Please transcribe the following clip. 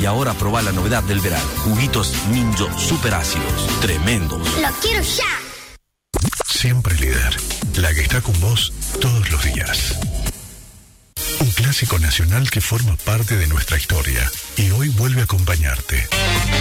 Y ahora probá la novedad del verano. Juguitos Ninjo super ácidos. Tremendos. ¡Lo quiero ya! Siempre líder. La que está con vos todos los días. Un clásico nacional que forma parte de nuestra historia y hoy vuelve a acompañarte.